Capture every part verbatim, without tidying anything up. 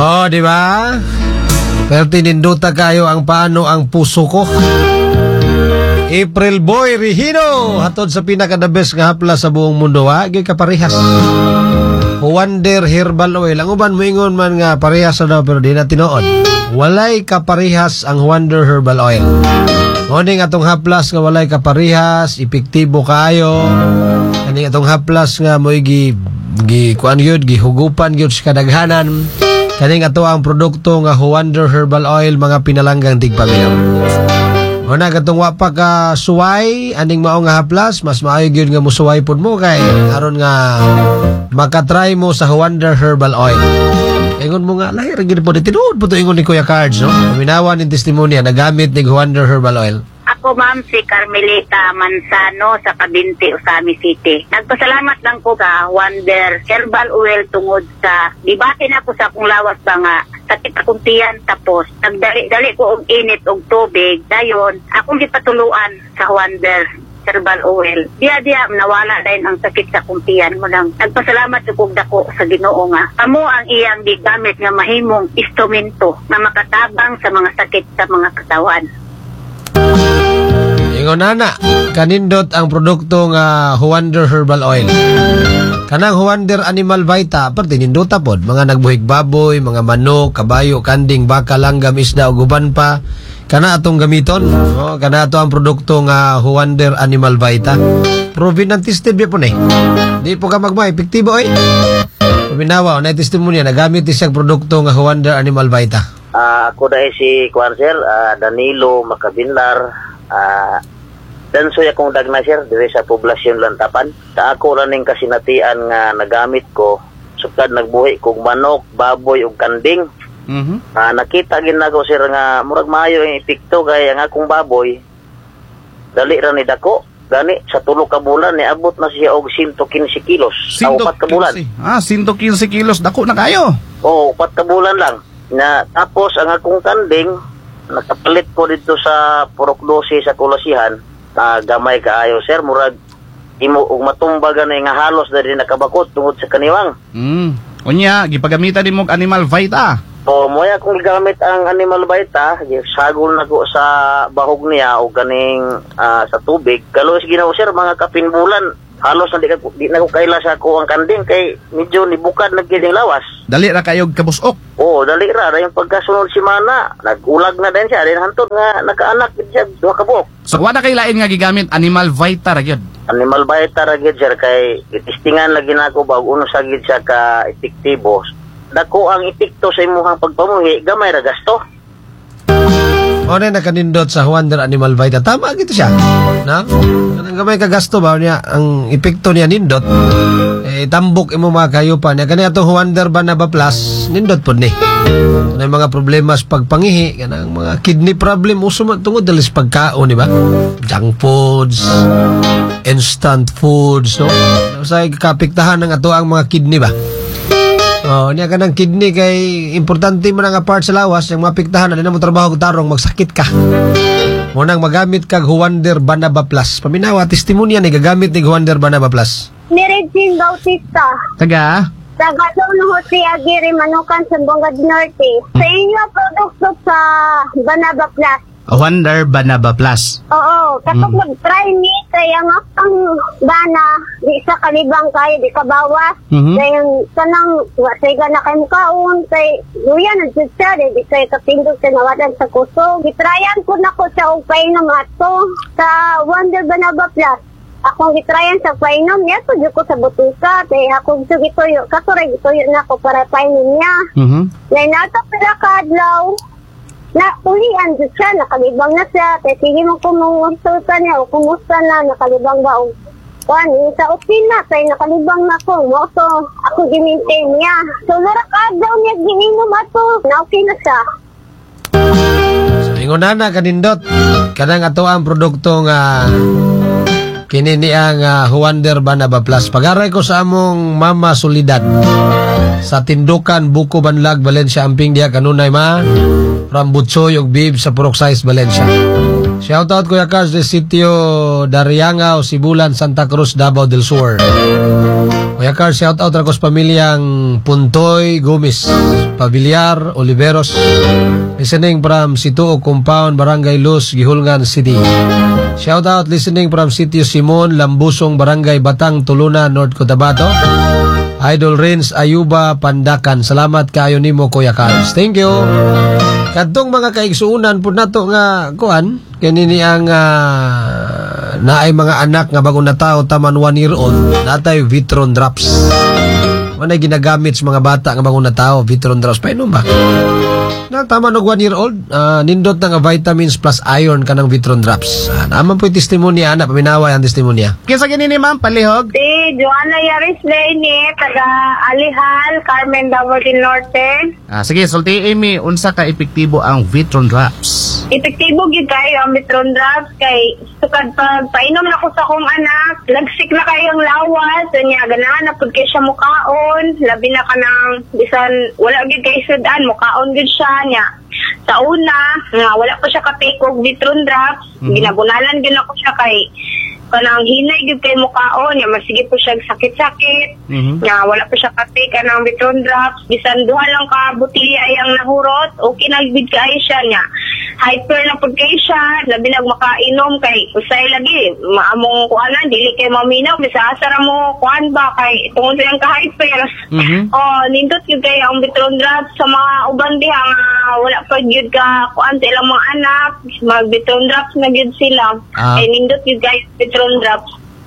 Oh, di ba? Pero tininduta kayo ang paano ang puso ko. April Boy Regino, hatod sa pinaka-the best nga hapla sa buong mundo, ha? Gay ka parehas. Wonder Herbal Oil. Ang uban mo ingon man nga parehas na daw pero di na tinuod. Walay kaparehas ang Wonder Herbal Oil. Ngunit atong haplas nga walay kaparehas, epektibo kayo. Kaning atong haplas nga mo'y gi, gi kuan yun, gihugupan yun sa kadaghanan. Kaning ato ang produkto nga Wonder Herbal Oil, mga pinalanggang tigpaminom. Una katong wapa ka suway, aning mao nga haplas, mas maayo gyud nga musuway pud mo kay aron nga makatry mo sa Wonder Herbal Oil. Ingon mo nga lahi ra gyud po tinuod po to ingon ni Kuya Cards, no? Minawan ning testimonya nagamit ning Wonder Herbal Oil. Ako ma'am si Carmelita Mansano sa Kabinti, Usami City. Nagpasalamat lang ko ka Wonder Herbal Oil tungod sa dibate na ko sa akong lawas ba nga sakit akong tiyan tapos nagdali-dali ko og init og tubig dayon akong gipatuluan sa Wonder Herbal Oil. Diya-diya nawala din ang sakit sa akong tiyan mo lang. Nagpasalamat ko dako sa Ginoo nga amo ang iyang gigamit nga mahimong instrumento na makatabang sa mga sakit sa mga katawan. Ingon nana, kanindot ang produkto nga Wonder Herbal Oil. Kanang Wonder Animal Vita, aparte nindota pod, mga nagbuhig baboy, mga manok, kabayo, kanding, baka, langgam, isda o guban pa. Kana atong gamiton, no? Kana ato ang produkto nga Wonder Animal Vita. Proven and tested bi po ni. Di po ka magma epektibo oy. Paminawa na testimonya nagamit isang produkto nga Wonder Animal Vita. Uh, ako dahil si Kwanser, uh, Danilo Macabinlar. Uh, dan so akong dagna sir dire sa poblasyon Lantapan. Sa ako raning kasinatian nga nagamit ko sukad nagbuhi kog manok, baboy ug kanding. Mhm. Uh, nakita gid nako sir nga murag maayo ang epekto kay ang akong baboy dali ra ni dako. Gani sa tulo ka bulan ni abot na siya og one hundred fifteen kilos. Sa upat ka bulan. Ah, one hundred fifteen kilos dako na kayo. Oo, upat ka bulan lang. Na tapos ang akong kanding nakapalit ko dito sa Purok twelve sa Kulasihan na gamay kaayo sir murag imo og matumbagan nga halos dali nakabakot tungod sa kaniwang. Mm. Unya gipagamitan nimo og Animal Vita. O mo ya kung gamit ang Animal Vita, sagol na ko sa bahog niya o ganing uh, sa tubig. Kalos ginaw sir mga kapin bulan halos na di, ka, di na ko kaila sa ko ang kanding kay medyo nibukad nagkining lawas. Dali ra kayo kabusok. Oo, dali ra. Yung pagkasunod si Mana, nag-ulag na din siya. Din hantod nga nakaanak din siya, duha ka buok. So wala kay lain nga gigamit Animal Vita ra gyud. Animal Vita ra gyud sir kay itistingan lagi nako bag uno sa gyud siya ka epektibo. Dako ang epekto sa imong pagpamuhi, gamay ra gasto. O na nakanindot sa Wonder Animal Vita. Tama gito siya. Na? Kanang gamay ka gasto ba niya ang epekto niya nindot. Eh tambok imo mga kayupan niya kani atong Wonder Banaba Plus nindot pod ni. Kanang mga problema sa pagpangihi, kanang mga kidney problem uso man tungod dali sa pagkaon, di ba? Junk foods, instant foods, no? Sa kapiktahan ng ato ang mga kidney ba? Oh, niya kanang kidney kay importante man nga part sa lawas yung mapiktahan na mo trabaho tarong magsakit ka. Munang magamit kag Wonder Banaba Plus. Paminawa testimonya ni gagamit ni Wonder Banaba Plus. Ni Regine Bautista. Taga Taga Don Jose Aguirre Manukan sa Bongad Norte. Sa inyo produkto sa Banaba Plus. Wonder Banaba Plus. Oo, kapag mm. mag-try ni kaya nga ang bana di sa kalibang kayo di kabawas. Mm-hmm. Kaya kanang wasay ka na kayo kaon kay luya na siya di kayo kapindog sa nawadan sa kusog. Gitrayan ko na ko sa og painom ato sa Wonder Banaba Plus. Akong gitrayan sa painom niya to ko sa butuka kay akong gituyo kato ra gituyo na ko para painom niya. Mhm. Kaya nato pala kadlaw na ulian siya, nakalibang na siya. Kaya sige mo kumusta niya o kumusta na, nakalibang ba o kuhan, sa upin na, kaya nakalibang na ko. So, ako ginintain niya. So, narakad daw niya gininom ato, na okay na siya. So, ingon na na, kanindot. Kanang ato ang produkto nga kinini ang uh, Wonder Banaba Plus. Pag-aray ko sa among Mama Solidad sa Tindukan, Buko, Banlag, Valencia, Amping diya kanunay ma from Butsoy ug Bib sa Purok Size, Valencia. Shout out Kuya Cars de Sitio Darianga o Sibulan, Santa Cruz, Davao del Sur. Kuya Carl, shout out ako sa pamilyang Puntoy Gomez, Pabiliar, Oliveros. Listening from Situo Compound, Barangay Luz, Gihulngan City. Shout out listening from Sitio Simon, Lambusong, Barangay Batang, Tulunan, North Cotabato. Idol Rins Ayuba, Pandakan. Salamat kaayo nimo, Kuya Carl. Thank you. Kadtong mga kaigsuunan po nato nga kuan kanini ang uh, naay mga anak nga bagong natawo taman one year old natay Vitron drops. Manay ginagamit sa mga bata nga bagong natawo Vitron drops painom ba? Na tama og one year old uh, nindot na nga vitamins plus iron kanang Vitron drops. Uh, naman po yung testimonya ana paminaway ang testimonya. Kinsa gini ni ma'am palihog? Si Joanna Yaris Lane, taga Alihal, Carmen Davao del Norte. Ah, sige, sulti Amy, unsa ka epektibo ang Vitron Drops? Epektibo gid kayo ang Vitron Drops kay sukad pag painom na ko sa akong anak, lagsik na kayong lawas, nya ganahan na pud kay siya mukaon, labi na kanang bisan wala gid kay sudan, mukaon gid siya nya. Sa una, nga wala pa siya ka-take og Vitron Drops, mm-hmm. ginabunalan gyud ako siya kay kanang hinay gyud kay mukaon, nya masige po siya sakit-sakit. Mm-hmm. Nya wala pa siya ka-take kanang Vitron Drops, bisan duha lang ka botelya yang nahurot, okay na gid kay siya nya. Hyper na pud kay siya, labi nag makainom kay usay lagi maamong kuanan dili kay maminaw bisa asa ra mo kuan ba kay tungod sa yang ka hyper. Mm-hmm. Oh, nindot gyud kay ang Vitron Drops sa mga uban diha nga wala pa gyud ka kuan sa ilang mga anak, mag Vitron Drops na gyud sila. Ah. Kay nindot gyud kay Vitron Drops.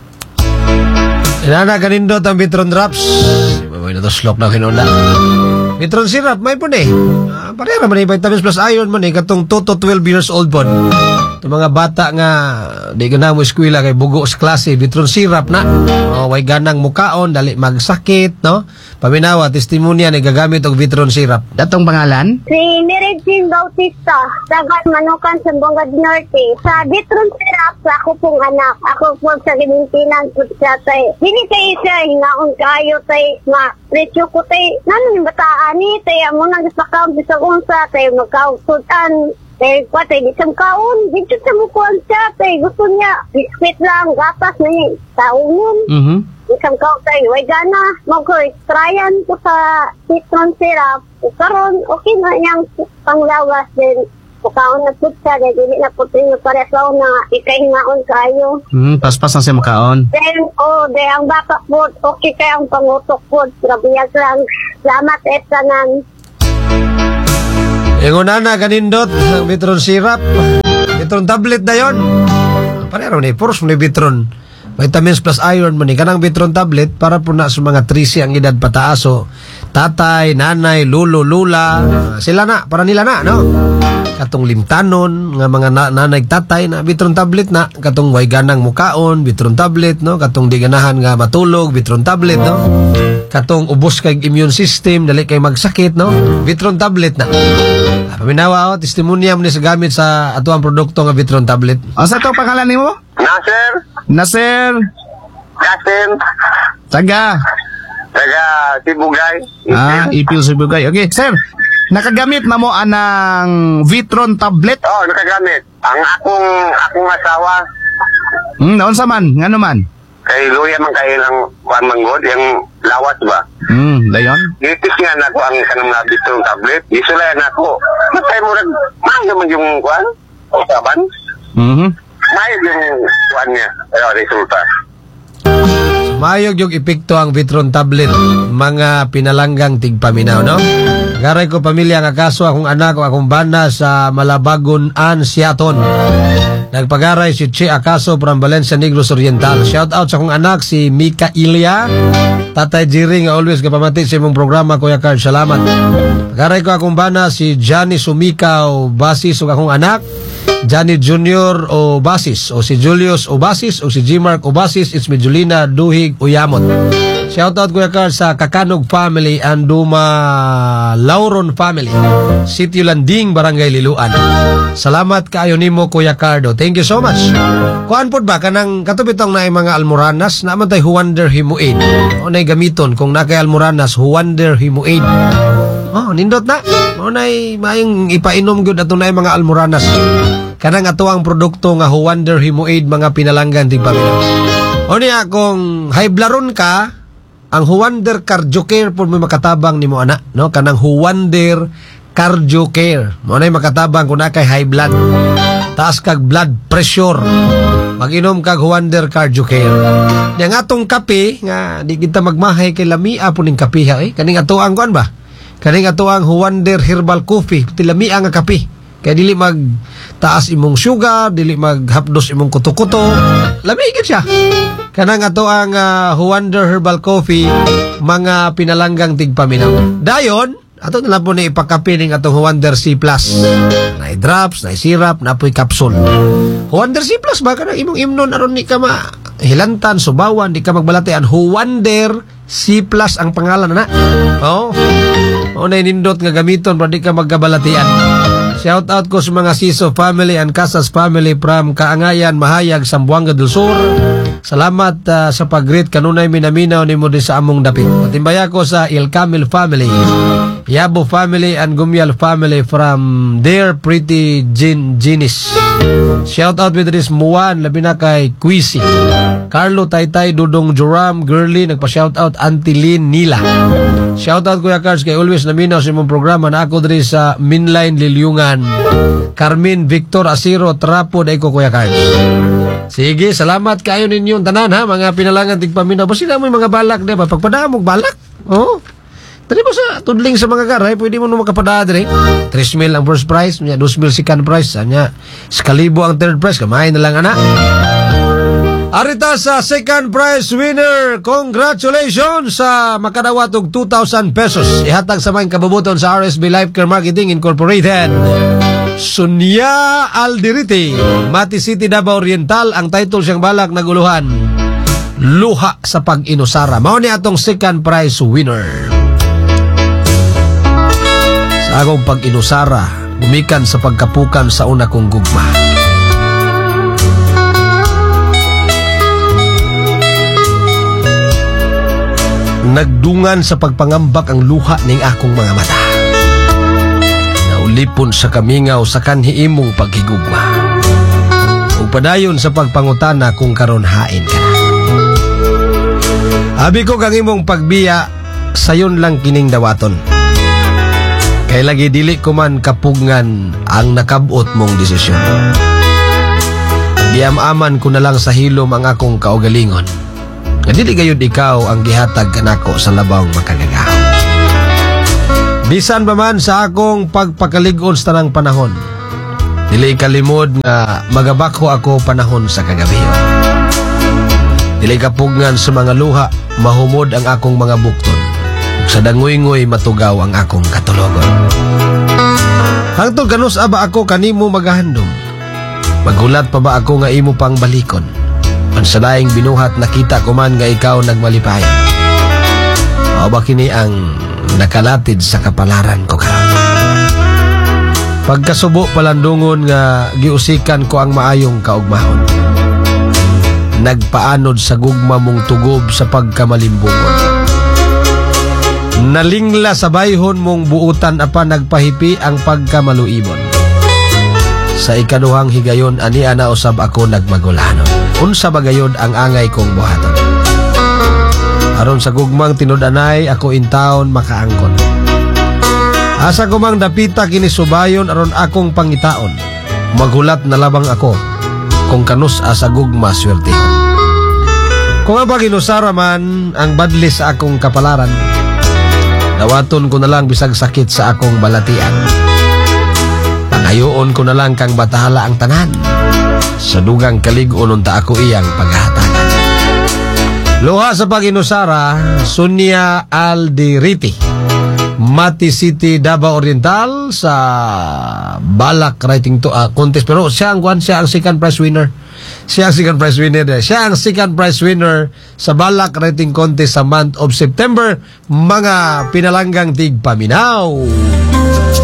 Inana kanindot ang Vitron Drops. May na to slok na kinuna. Vitron syrup, may po ni. Uh, Parehara man ni vitamins plus iron man ni katong two to twelve years old po. Itong mga bata nga di ganang mo eskwela kay bugo sa klase, Vitron syrup na. Oh, way ganang mukaon, dali magsakit, no? Paminawa, testimonya ni gagamit og Vitron syrup. Datong pangalan? Si Miregine Bautista, taga Manukan, Sambonga del Norte. Sa Vitron syrup, sa ako pong anak. Ako po sa ginitinan po siya tay. Dili kay siya, hinaon kayo tay, ma, presyo ko tay. Nano yung bataan ni, tay, amo nang ipakaw sa unsa, tay, magkausutan. Tay, kwa tay, di siyang kaon. Di siya mukuhan siya, tay. Gusto niya, biskuit lang, gatas na niya. Taungon. Mm-hmm. Isang kao tayo, way gana, mag-tryan ko sa citron syrup. Karon okay na niyang panglawas din. Pukaon na po siya, dili na po ito paresaw na ikahingaon kayo. Hmm, paspas na siya makaon. Then, oh, de ang baka po, okay kayo ang pangutok po. Grabiyag lang. Salamat, etanan. Inguna na, kanindot, ang Vitron syrup. Vitron tablet na yun. Parehara ni, puros mo ni Vitron. Vitamins plus iron man ni kanang Vitron tablet para po na sa mga trisi ang edad pataaso. Tatay, nanay, lulo, lula, uh, sila na, para nila na, no? Katong limtanon, nga mga na, nanay, tatay na Vitron tablet na, katong way ganang mukaon, Vitron tablet, no? Katong di ganahan nga matulog, Vitron tablet, no? Katong ubos kay immune system, dali kay magsakit, no? Vitron tablet na. Ah, paminawa, oh, testimonya mo ni sa gamit sa atuang produkto nga Vitron tablet. O sa ito pangalan ni mo? Nasir, Nasir. Kasim, Taga. taga Sibugay. Ah, Ipil Sibugay. Okay, sir. Nakagamit na mo anang Vitron tablet? Oh, nakagamit. Ang akong akong asawa Hmm, naon sa man? Ngano man? kay luya man kay lang kuan manggod yung lawas ba. Hmm, dayon. Gitis nga nako ang kanang mga Vitron tablet. Isulay nako. Matay mo rag mayo man yung kuan. Usaban. Mhm. Mayo yung kuan niya. Pero resulta. Mayog yung epekto ang Vitron tablet, mga pinalanggang tigpaminaw, no? Garay ko pamilya nga kaso akong anak o akong bana sa Malabagon An Siaton. Nagpagaray si Che Acaso from Valencia Negros Oriental. Shout out sa akong anak si Mika Ilya. Tatay Jiri nga always kapamati sa imong programa, Kuya Carl. Salamat. Pagaray ko akong bana si Johnny Sumikaw Basis o akong anak. Johnny Junior o Basis o si Julius o Basis o si G Mark o Basis. It's me Julina Duhig Uyamot. Shoutout Kuya Carl sa Kakanog family and Duma Lauron family, Sitio Landing, Barangay Liluan. Salamat kaayo nimo Kuya Cardo. Thank you so much. Kuan pod ba kanang katubitong na mga almoranas naman tay Huwander Himuaid. O nay gamiton kung nakay almoranas Huwander Himuaid. Oh, nindot na. O nay mayong ipainom gyud ato na mga almoranas. Kanang ato ang produkto nga Huwander Himuaid, mga pinalanggan tig pamilya. O niya kung high blaron ka, ang Huwander Cardio Care po may makatabang ni mo ana, no? Kanang Huwander Cardio Care. Mo na makatabang kung na kay high blood. Taas kag blood pressure. Mag-inom kag Huwander Cardio Care. Yang atong kape nga di kita magmahay kay lamia po ning kape ha eh. Kaning ato ang kuan ba? Kaning ato ang Huwander Herbal Coffee, ti lamia nga kape. Kaya dili mag taas imong sugar, dili maghapdos imong kuto-kuto. Lamigin siya. Kanang ato ang uh, Huwander Herbal Coffee, mga pinalanggang tigpaminaw. Dayon, ato na lang po na ipakape ng atong Huwander C plus. Na drops, na syrup, na apoy capsule. Huwander C plus, baka na imong imnon aron ni ka ma hilantan, subawan, di ka magbalatian. Huwander C plus ang pangalan na. Oh. O na inindot nga gamiton para di ka magkabalatian. Shout out ko sa mga Siso family and Casas family from Kaangayan, Mahayag, Zamboanga del Sur. Salamat uh, sa pag-greet kanunay minaminaw ni mo di sa among dapit. Patimbaya ko sa Il Camil family, Yabo family and Gumial family from their pretty Gin Ginis. Shout out with this Muan, labi na kay Quisi, Carlo Taytay, Dudong Joram, Girly, nagpa-shout out Auntie Lynn Nila. Shout out Kuya Cards kay always naminaw sa imong programa na ako diri sa Minline Lilyungan. Carmen Victor Asiro Trapo day ko Kuya Cards. Sige, salamat kayo ninyong tanan ha, mga pinalangan tigpaminaw. Basta na mo yung mga balak, diba? Pagpada mo balak. Oh. Tadi mo sa tudling sa mga garay, pwede mo nung makapada dire. three mil ang first prize, two mil second prize, anya skalibo ang third prize, kamay na lang ana. Arita sa second prize winner, congratulations sa makadawat og two thousand pesos. Ihatag sa mga kabubuton sa R S B Life Care Marketing Incorporated. Sonia Aldirite, Mati City, Davao Oriental, ang title siyang balak naguluhan, Luha sa Pag-inusara. Mao ni atong second prize winner. Sa akong pag-inusara, gumikan sa pagkapukan sa una kong gugma. Nagdungan sa pagpangambak ang luha ning akong mga mata. Naulipon sa kamingaw sa kanhiimong paghigugma. Ug padayon sa pagpangutana kung karon hain ka na. Abi ko kang imong pagbiya, sayon lang kining dawaton. Kay lagi dili ko man kapugngan ang nakabot mong desisyon. Diam-aman ko na lang sa hilom ang akong kaugalingon. Nga dili gayud ikaw ang gihatag kanako sa labawng makagagaw. Bisan pa man sa akong pagpakalig-on sa tanang panahon, dili kalimod nga magabako ako panahon sa kagabiyon. Dili kapugngan sa mga luha, mahumod ang akong mga bukton. Sa dangoy-ngoy matugaw ang akong katulogon. Hangtod kanus aba ako kanimo magahandom. Magulat pa ba ako nga imo pang balikon? Pansalaing binuhat nakita ko man nga ikaw nagmalipayan. O ba kini ang nakalatid sa kapalaran ko karon? Pagkasubo palandungon nga giusikan ko ang maayong kaugmahon. Nagpaanod sa gugma mong tugob sa pagkamalimbungon. Nalingla sa bayhon mong buutan apan nagpahipi ang pagkamaluibon. Sa ikaduhang higayon ani ana usab ako nagmagulanon. Unsa bagayod ang angay kong buhaton. Aron sa gugmang tinud-anay ako intawon makaangkon. Asa ko mang dapita kini subayon aron akong pangitaon. Maghulat na labang ako kung kanus asa gugma swertehon. Kung aba ginusara man ang badli sa akong kapalaran, dawaton ko na lang bisag sakit sa akong balatian. Pangayoon ko na lang kang batahala ang tanan. Sa dugang kalig-on unta ako iyang paghahatagan. Luha sa pag-inusara, Sonia Aldirite, Mati City, Davao Oriental, sa Balak Writing to uh, Contest. Pero siya ang, siya ang second prize winner. Siya ang second prize winner. Siya ang second prize winner sa Balak Writing Contest sa month of September. Mga pinalanggang tigpaminaw.